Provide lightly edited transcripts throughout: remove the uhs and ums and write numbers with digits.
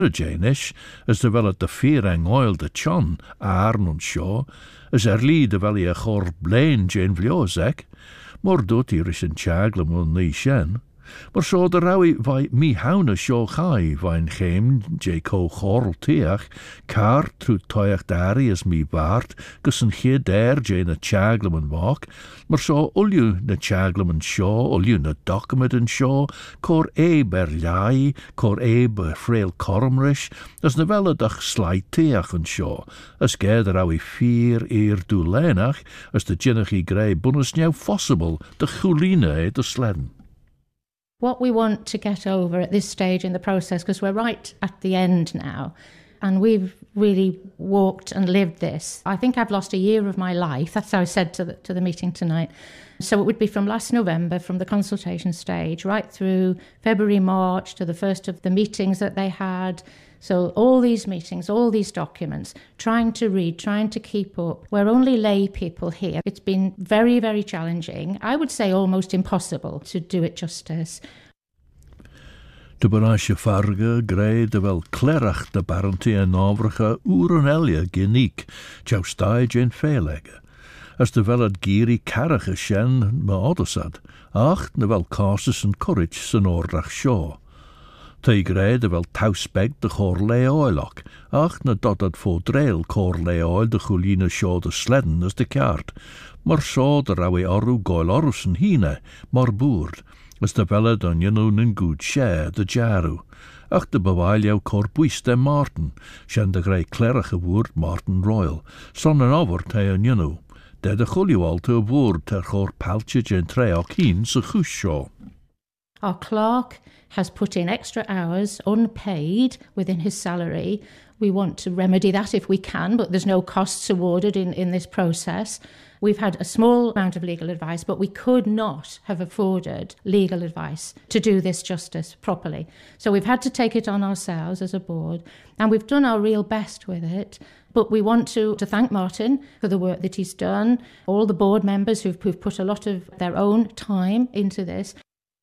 Janish, as de wel at de fear oil de chon, Arn und Shaw, as lee de wel a chor blain Jane Vliozek, more dot irish and chaglam on nee shen. Maar so de rawi vai mi hauna sho chai vain chem co chorl teach, car tru toiach dari as mi bart, gus een chie der na chaglam en walk, maar so ulju na chaglam en sho, ulju na document en sho, cor ber ljai, cor ber frail kormrish, as na vella dach slai teach en sho, as ge de rawi vier du lenach, as de jinnachie grey bunnes nieuw possible, de chuline de sledden. What we want to get over at this stage in the process, because we're right at the end now, and we've really walked and lived this. I think I've lost a year of my life. That's how I said to the meeting tonight. So it would be from last November, from the consultation stage, right through February, March, to the first of the meetings that they had. So all these meetings, all these documents, trying to read, trying to keep up. We're only lay people here. It's been very, very challenging. I would say almost impossible to do it justice. De Baraische Farge grey de wel klerach de barantie en navrige urenelia geniek, jou stage in veelege. As de wel het giri karige shen me odosad, ach de wel casus en courage sen oordrach shaw. Te grey de wel tausbeg de chor leoilok, ach na dat het voordreel chor leoil de chuline shaw de sledden as de kaart, maar so de rawe oru goil orusen hine, maar boerd. As de velle dan jenoen een goed share de jaru. Ach de bewailio corbuis de Martin, shen de grey klerige woord Martin Royal, son en over te een jenu. De chuljual te woord ter chor paltje gen treoch heen se chushaw. Our clerk has put in extra hours, unpaid, within his salary. We want to remedy that if we can, but there's no costs awarded in this process. We've had a small amount of legal advice, but we could not have afforded legal advice to do this justice properly. So we've had to take it on ourselves as a board, and we've done our real best with it. But we want to thank Martin for the work that he's done, all the board members who've put a lot of their own time into this.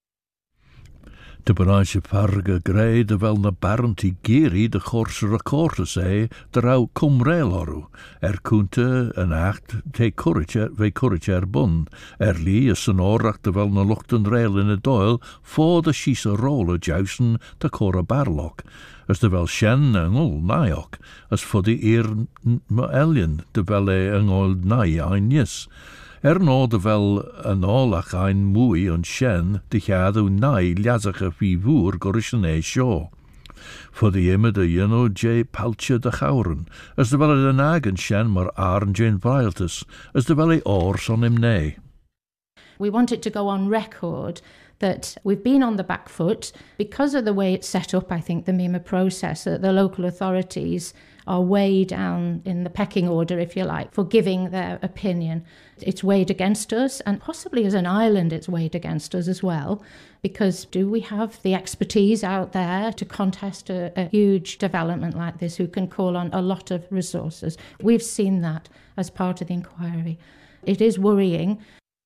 De Baraische Farge grey de wel na barantie geri de gorse recorte zei, de rauw cumreel horu, kunte en acht te courage bun, lie is een oorach de wel na luchten rail in het doil, voor de schiese rolle juisen de cora barlok, as de wel shen en ul naiok, as voor de eer elien de wel en ul nai einjes. No de wel een oorlog een moei en shen de jadu nai ljazige vivoer gorische shaw. Voor de jemme de jeno j paltje de gauren, as de wel de nagen shen maar arn jen vialtus, as de wel oors on him nee. We want it to go on record that we've been on the back foot because of the way it's set up. I think the MEMA process, that the local authorities are way down in the pecking order, if you like, for giving their opinion. It's weighed against us, and possibly as an island it's weighed against us as well, because do we have the expertise out there to contest a huge development like this, who can call on a lot of resources? We've seen that as part of the inquiry. It is worrying.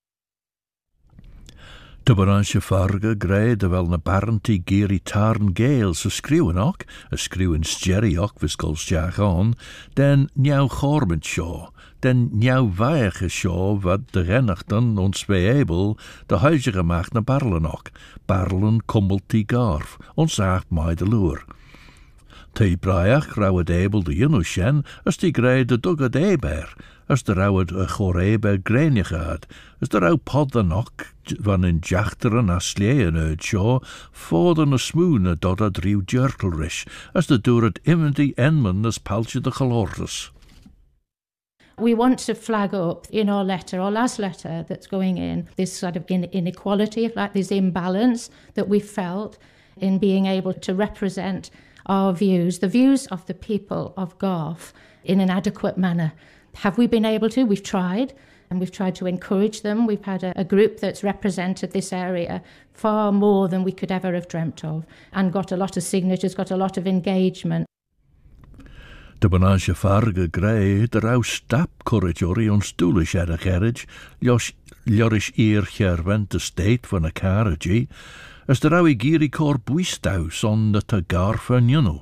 De Baraische Farge grey de wel na barantie geri tarn gale se skriwen ook, a skriwen sjerry ook viscols jaag on, den nieuw gorment shaw, den nieuw weige shaw wat de rennachten ons weebel de huizige macht na barlen ook, barlen kommelt die garf, ons aagt mij de loer. Te braiach rauwed ebel de jinushen, as die grey de dugget eber, as de rauwed a choreber greinje gaat, as de rauw podden ook, van een jachteren a sleeën uit shaw, voorden a smoene dat a drieuw jertelrish, as de door het immedi enmen as paltje de gelortes. We want to flag up in our letter, our last letter that's going in, this sort of inequality, like this imbalance that we felt in being able to represent our views, the views of the people of Garth, in an adequate manner. Have we been able to? We've tried, and we've tried to encourage them. We've had a group that's represented this area far more than we could ever have dreamt of, and got a lot of signatures, got a lot of engagement. De Baraische Farge grey de rauw stap corridori ons doelish at a carriage, jorish eer gerwent de state van a carriage, as de rauwe giri cor buistau son de te garf en junu,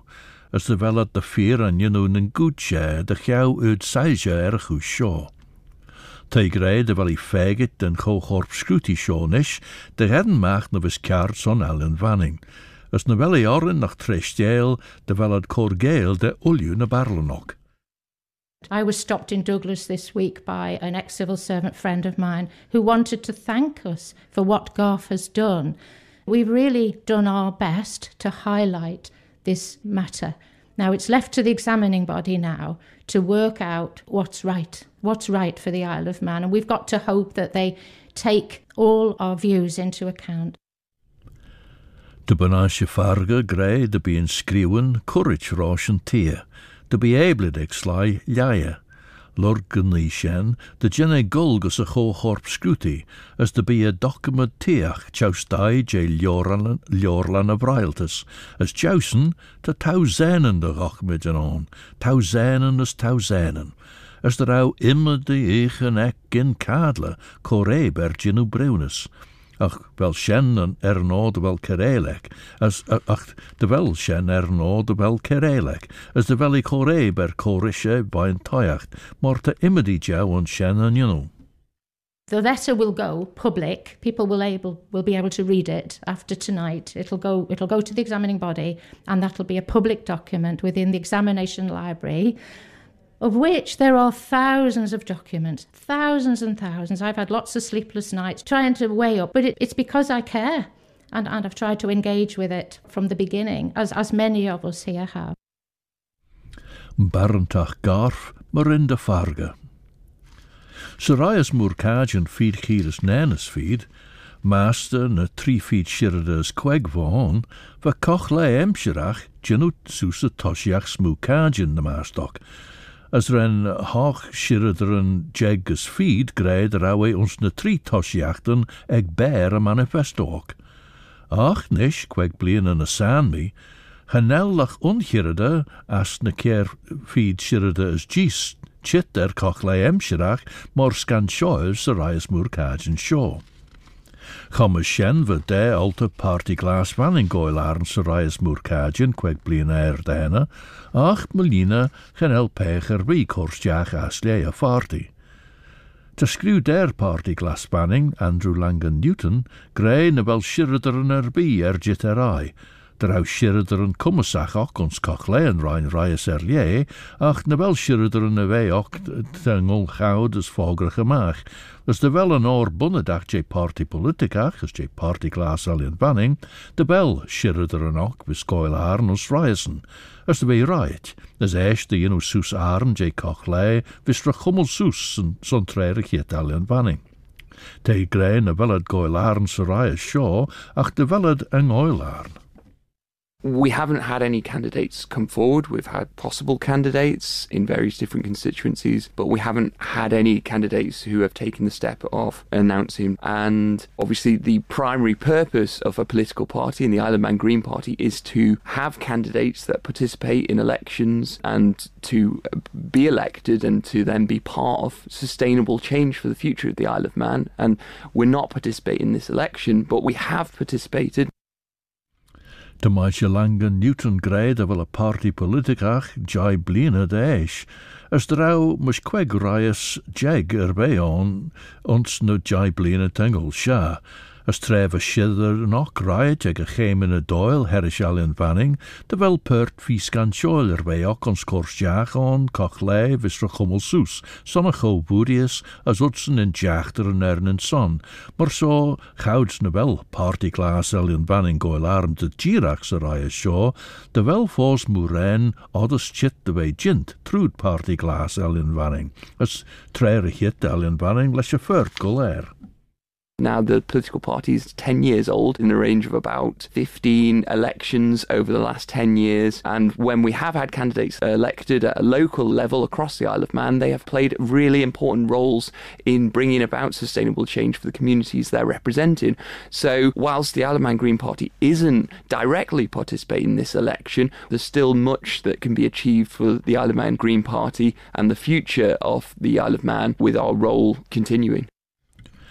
as de velad de fear an ynwn yn gŵtse de chiaw ud saige erchw sio. Te grei de wel I fegit den chochorp scruti sionish, de hedden macht na vis kart son Ellen Vanning. As na wel I oren nach trestiel de velad corgeel de ulju na barlenok. I was stopped in Douglas this week by an ex-civil servant friend of mine who wanted to thank us for what Garth has done. We've really done our best to highlight this matter. Now, it's left to the examining body now to work out what's right for the Isle of Man, and we've got to hope that they take all our views into account. De Banasje Farge grei de be skriwen courage rochen tia, de be eblid ex sly ljaie. Lorgan ni shen, de jenne gulgus a chochorp scruti, as de be a document tiach, choustai je ljorlan of Railtus, as jousen te tauzenen de rochmidden on, tauzenen as tauzenen, as de rau immer de eigen ek in kadle, corre berginu brunis. Ach, wel shen en erno de wel kerelek, as ach, de wel shen erno de wel kerelek, as de wel I corre ber corische bain toyacht, morte immedi jou on shen en you. The letter will go public. People will be able to read it after tonight. It'll go to the examining body, and that'll be a public document within the examination library, of which there are thousands of documents, thousands and thousands. I've had lots of sleepless nights trying to weigh up, but it's because I care, and I've tried to engage with it from the beginning, as many of us here have. Barentach Garf, Marinda Farge. Sarias Moorkajan feed Kieris Nanas feed, Master na 3 feet shirades queg vaughan, va cochle emshirach, genut susa toshiach smookajan the mastock. As ren hoch shirrederen jeggus feed greid rawe ons na 3 toshiachten eg bear a manifestook. Ach nish queg blien an a sanmi, hanellach unchirrede as na keer feed shirrede as gist, chit cochle emshirach, mor scan shoel Sarias Moorkajan show. Come shen va de alta party glass van in goilaren Sarias Moorkajan queg blien dana, ach Melina gen el pecher wie korstjach asle a farty. Te screw der party glass banning Andrew Langan Newton, grey na wel shirrederen erbi jitterai. Der shirrederen kummasach och ons cochlein rein rias erlie, ach na wel shirrederen away och tengol goud as fogere maag. As de wel een oor bunnedach je party politicach, as je party glass alien banning, de bel shirrederen och viscoil haaren os riasen. As de way right, as esh de sus aaren je cochlei, vistra chummel sus en son trerig jet alien banning. Te grey na velad goil haaren Sarias shaw, ach de velad en oil haaren. We haven't had any candidates come forward. We've had possible candidates in various different constituencies, but we haven't had any candidates who have taken the step of announcing. And obviously the primary purpose of a political party, in the Isle of Man Green Party, is to have candidates that participate in elections and to be elected and to then be part of sustainable change for the future of the Isle of Man. And we're not participating in this election, but we have participated. De maisje Langan Newton greid a wel a party politicach jai blina de eish, as de rau mus queg rias jeg erbeon ons no jai blina tengel sha, as tref a shidder nok riot eg a chemin a doil herish alien vanning, de wel pert fiscan shoil erbeok ons korsjach on cochlei visra chummel sus, son a cho burius as utsen in jachter en ernen son, maar so gouds na wel party class alien vanning goil arm de girach saraya shaw, de wel fos muren odders chit de way jint, trued party class alien vanning, as treire hit alien vanning les a furt goler. Now the political party is 10 years old, in the range of about 15 elections over the last 10 years. And when we have had candidates elected at a local level across the Isle of Man, they have played really important roles in bringing about sustainable change for the communities they're representing. So whilst the Isle of Man Green Party isn't directly participating in this election, there's still much that can be achieved for the Isle of Man Green Party and the future of the Isle of Man with our role continuing.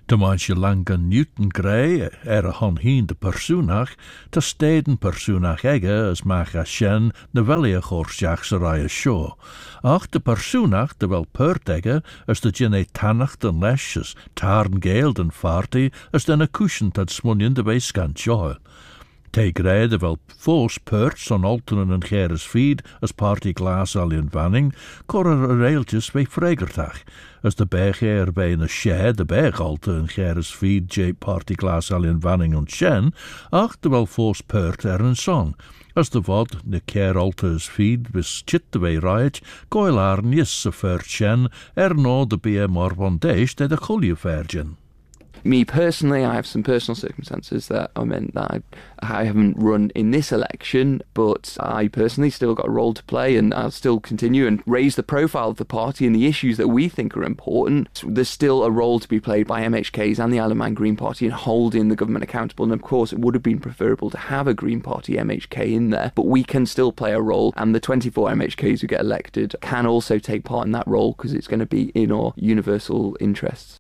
De manche langen Newton grey a hon hien de persoonach, te steden persoonach egge as mach a shen de velia chorsjach saraya show. Ach de persoonach de wel pert egge as de gene tannach den lesh as tarn geel den farty as den a cushion dat smunien de wees gan joel. Te grey de wel fos perts on alteren en geres feed as party glass alien vanning, correr railtjes wei fregertach. As de berg bij een shed, de bergalte en geres feed j party glass alien vanning en shen, ach de wel fos pert een song. As de vod de alters feed bis chit de wei riot, goilarn jes se fert shen, no de bea morbondesh de de cholie virgin. Me personally, I have some personal circumstances that meant that I haven't run in this election, but I personally still got a role to play, and I'll still continue and raise the profile of the party and the issues that we think are important. There's still a role to be played by MHKs and the Isle of Man Green Party in holding the government accountable, and of course it would have been preferable to have a Green Party MHK in there, but we can still play a role, and the 24 MHKs who get elected can also take part in that role because it's going to be in our universal interests.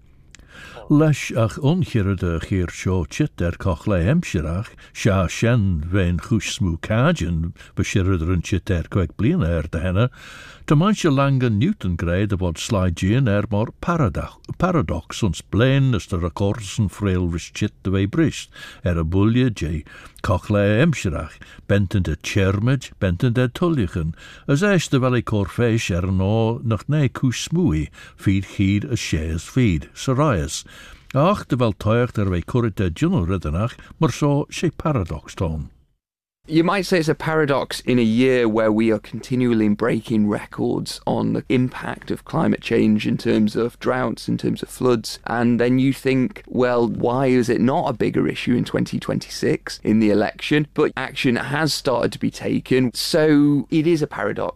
Lesh ach onchirde geer sjo chit der cochle hemshirach, sha shen vein chush smoo kajen, beshirder chit der kwek blien de henne, te manche lange Newton grade wat slideen more paradox ons blain as de records en frail chit de way brist, a bulje j cochle hemshirach, benten de chermage, benten de tulligen, as eis de wel corfesh no nog nee kush smooi, feed heed a shares feed, Sarias. Ach, de wel tuig der wei currite junno riddenach, maar so she paradox toon. You might say it's a paradox in a year where we are continually breaking records on the impact of climate change in terms of droughts, in terms of floods, and then you think, well, why is it not a bigger issue in 2026 in the election? But action has started to be taken, so it is a paradox.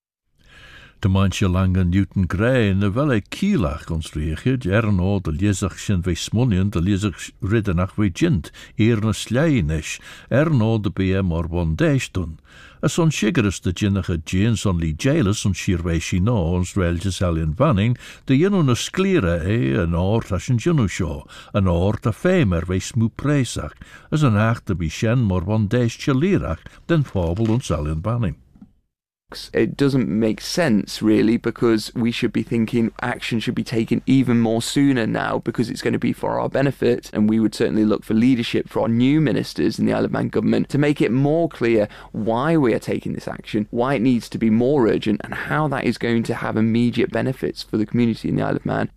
De manche lange Newton grey en de welle kielach ons riechid, no de lezach sin vei smunien, de lezach riddenach vei jint, na slijnish, no de bea morbondesh dun. As on shigeris de jinnige jeans on li jailus on shirveishi no ons relges alien vanning, de jinno na sklere an oort as een jinno show, an oort a femer vei smu presach, as an achte bi shen morbondesh chalirach, den fabel ons alien vanning. It doesn't make sense, really, because we should be thinking action should be taken even more sooner now because it's going to be for our benefit, and we would certainly look for leadership for our new ministers in the Isle of Man government to make it more clear why we are taking this action, why it needs to be more urgent, and how that is going to have immediate benefits for the community in the Isle of Man.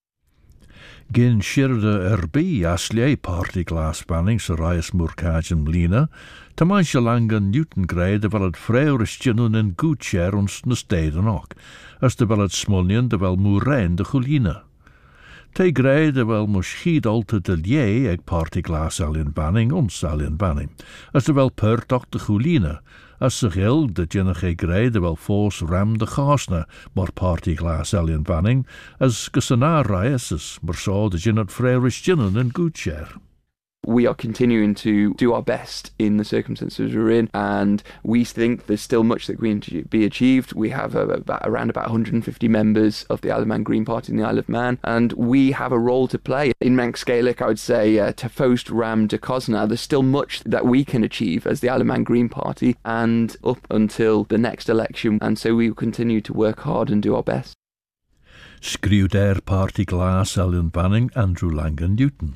Gin shirde aslie party glass banning Sarias Murkajen Mlina, te manche lange Newton grade wel het freuris jinnun en goedshare ons na steden ook, as de wel het smolnien de wel moerein de Gulina. Te grade wel moschid alte de lie eg party glass alien banning ons alien banning, as de wel pert ook de Gulina, as de gil de jinnige grade wel fos ram de gasna, maar party glass alien banning, as gesenar raises, maar so de jinnut freuris jinnun en goedshare. We are continuing to do our best in the circumstances we're in, and we think there's still much that can be achieved. We have around about 150 members of the Isle of Man Green Party in the Isle of Man, and we have a role to play. In Manx Gaelic, I would say, to Fost Ram de Cosna, there's still much that we can achieve as the Isle of Man Green Party, and up until the next election, and so we will continue to work hard and do our best. Skriwder Party Glass Alien Banning, Andrew Langan Newton.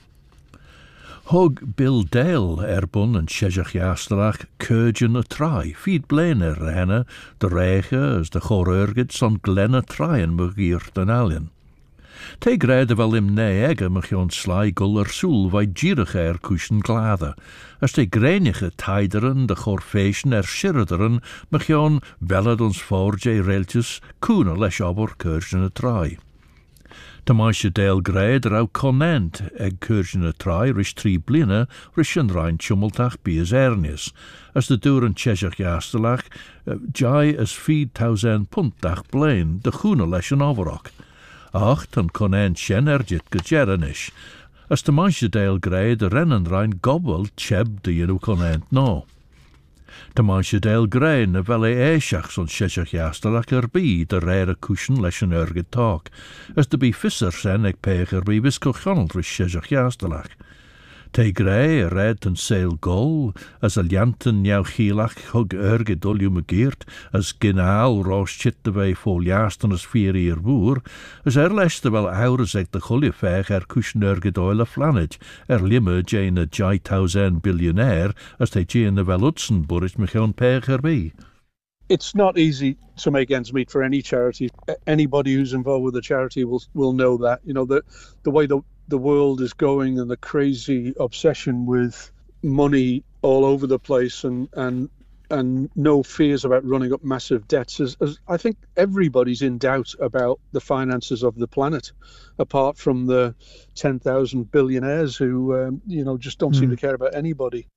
Hug Bill Dale bun en shejach jastrach Kurgen a try, feed blainer henne, de rege as de chorurgid son glenna tryen mugiert an alien. Te grede wel im neege mechion sly guller soel vai gierig kuschen glade, as te greinige tideren de chorfeischen shirderen mechion veled ons forge reltjes koene lesh obor Kurgen a try. De manche deel grade rau conent eg Kurgen a try rish 3 bline rish en rein chummeltach bies ernies, as de duren cheshach jastelach jai as 4,000 puntach blain de groene lesh en overrock. Acht en conent shen ergit gejerenish, as de manche deel grade rennen rein gobbel cheb de jenu conent no. De manche deel grein na wel éiseach son seiseach jastalach bi de rare cushion leis an erget talk, as de bi fisser sen ag pecher bi visco chonel ris seiseach jastalach. Te grey a red and sail gol, as a lianten jou chilach hug erge dolju megeert, as ginaal roos chit de wei vol jasten as 4 uur boer, as leste wel ouders eg de gullefeg cushion erge doile flanage, limme jane a jai 1000 billionaire, as te jane wel utsen boris mecheon peger bi. It's not easy to make ends meet for any charity. Anybody who's involved with a charity will know that. You know, the way the world is going and the crazy obsession with money all over the place and no fears about running up massive debts. As I think everybody's in doubt about the finances of the planet, apart from the 10,000 billionaires who, just don't seem to care about anybody.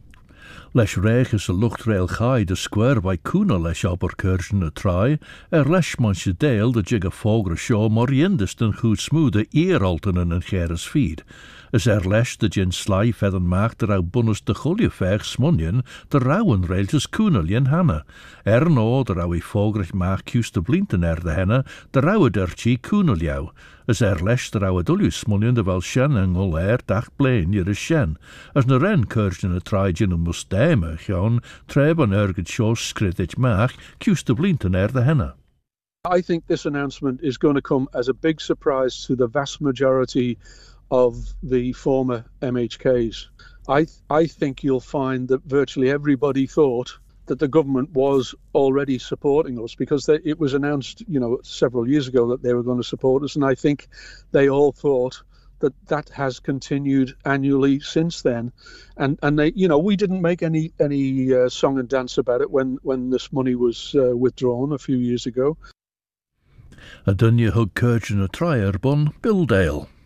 Leis reich is a luchtrail chai de square by cúna leis abercursion a trai, leis manche dale de jig a fogre show moriendist en goed smoothe eeraltenen en geres feed. As leis de gin sly fedden maakt de rauw bunnes de gullefeg smunjen, de rauwen railtjes cúnalien hanne. No de rauw fogrig maak kius de blinten de henne, de rauwe derchi cúnaljau. As leis de rauwe dulius smunjen de wel shen en ol dag blein jere shen. As na ren cursion a trai gin en mustame, John, treb an erget show skritich maak, kius de blinten de henne. I think this announcement is going to come as a big surprise to the vast majority of the former MHKs. I think you'll find that virtually everybody thought that the government was already supporting us because it was announced, several years ago that they were going to support us, and I think they all thought that has continued annually since then, and they, we didn't make any song and dance about it when this money was withdrawn a few years ago. A dunne hug curgin a trier bun Bill Dale.